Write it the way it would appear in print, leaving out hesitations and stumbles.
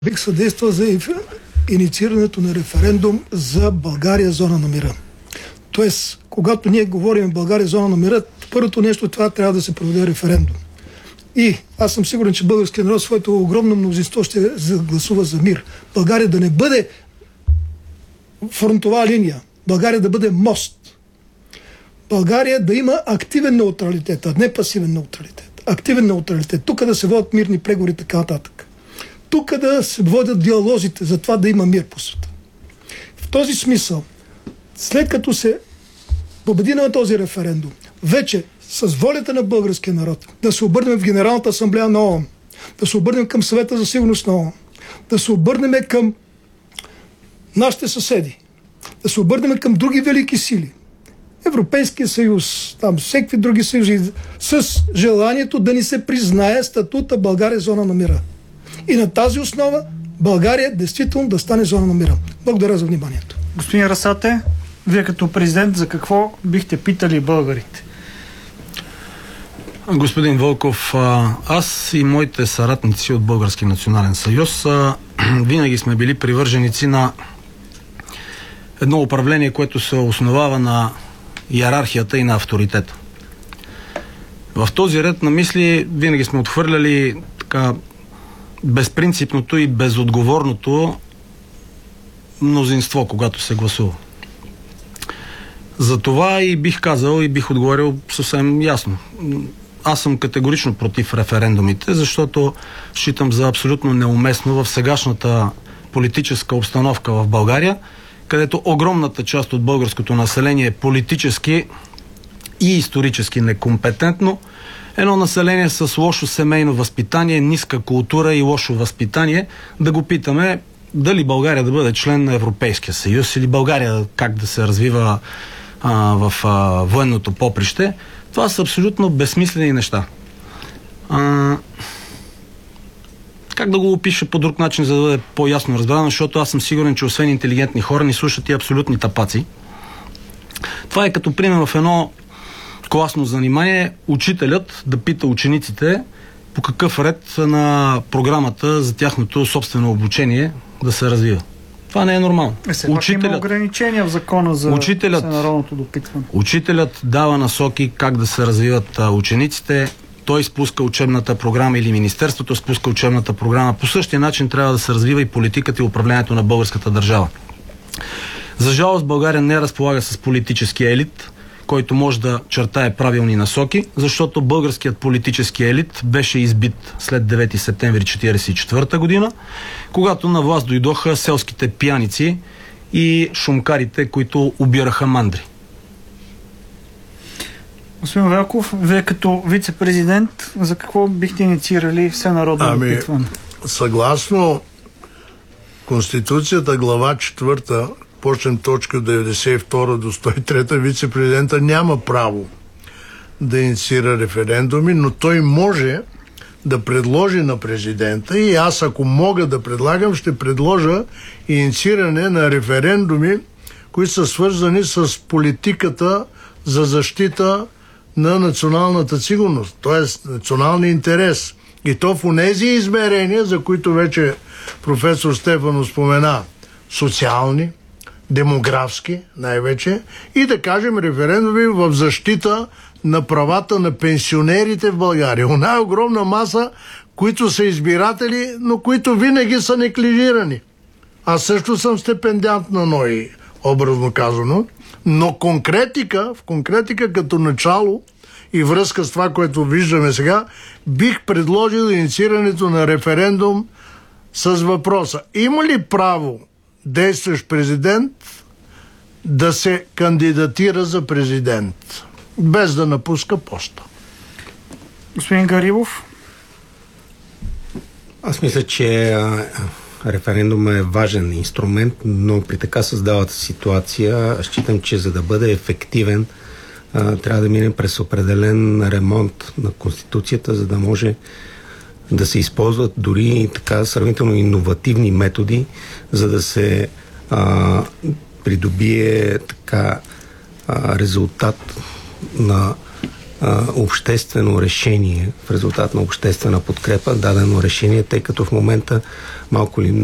Бих съдействал за инициирането на референдум за България зона на мира. Тоест, когато ние говорим България зона на мира, първото нещо това трябва да се проведе референдум. И аз съм сигурен, че българският народ своето огромно мнозинство ще гласува за мир. България да не бъде фронтова линия. България да бъде мост. България да има активен неутралитет, а не пасивен неутралитет. Активен неутралитет. Тук да се водят мирни преговори, така нататък. Тук да се водят диалозите за това да има мир по света. В този смисъл, след като се победи на този референдум, вече с волята на българския народ да се обърнем в Генералната асамблея на ООН, да се обърнем към Съвета за сигурност на ООН, да се обърнем към нашите съседи, да се обърнем към други велики сили, Европейския съюз, там всеки други съюзи, с желанието да ни се признае статута България зона на мира. И на тази основа България действително да стане зона на мира. Благодаря за вниманието. Господин Расате, вие като президент за какво бихте питали българите? Господин Вълков, аз и моите съратници от Български национален съюз винаги сме били привърженици на едно управление, което се основава на иерархията и на авторитета. В този ред на мисли винаги сме отхвърляли така безпринципното и безотговорното мнозинство, когато се гласува. Затова и бих казал и бих отговорил съвсем ясно. Аз съм категорично против референдумите, защото считам за абсолютно неуместно в сегашната политическа обстановка в България, където огромната част от българското население е политически и исторически некомпетентно, едно население с лошо семейно възпитание, ниска култура и лошо възпитание, да го питаме дали България да бъде член на Европейския съюз или България как да се развива в военното поприще. Това са абсолютно безсмислени неща. Как да го опиша по друг начин, за да бъде по-ясно разбрано, защото аз съм сигурен, че освен интелигентни хора ни слушат и абсолютни тапаци. Това е като пример в едно класно занимание учителят да пита учениците по какъв ред на програмата за тяхното собствено обучение да се развива. Това не е нормално. Има ограничения в закона за народното допитване. Учителят дава насоки как да се развиват учениците. Той спуска учебната програма или Министерството спуска учебната програма. По същия начин трябва да се развива и политиката и управлението на българската държава. За жалост България не разполага с политически елит, който може да чертае правилни насоки, защото българският политически елит беше избит след 9 септември 1944 година, когато на власт дойдоха селските пияници и шумкарите, които обираха мандри. Господин Велков, вие като вице-президент, за какво бихте инициирали всенародно допитване? Съгласно Конституцията, глава 4, почнем точка 92 до 103, вице-президента няма право да инициира референдуми, но той може да предложи на президента и аз, ако мога да предлагам, ще предложа иницииране на референдуми, които са свързани с политиката за защита на националната сигурност, т.е. националния интерес. И то в онези измерения, за които вече професор Стефанов спомена, социални, демографски най-вече, и да кажем референдуми в защита на правата на пенсионерите в България. Она е огромна маса, които са избиратели, но които винаги са неглижирани. Аз също съм стипендиант на НОИ, образно казано, но в конкретика като начало и връзка с това, което виждаме сега, бих предложил инициирането на референдум с въпроса: има ли право действащ президент да се кандидатира за президент, без да напуска поста? Господин Гарибов? Аз мисля, че референдумът е важен инструмент, но при така създалата ситуация считам, че за да бъде ефективен, трябва да минем през определен ремонт на Конституцията, за да може да се използват дори така сравнително иновативни методи, за да се придобие така резултат на обществено решение, в резултат на обществена подкрепа, дадено решение, тъй като в момента малко ли